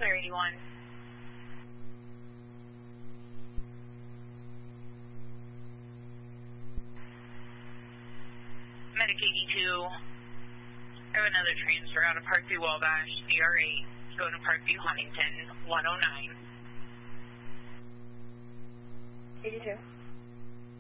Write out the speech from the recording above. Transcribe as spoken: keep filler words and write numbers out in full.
clear eighty-one. Medic eighty-two. I have another transfer out of Parkview Wabash, D R eight, going to Parkview Huntington, one oh nine. eighty-two.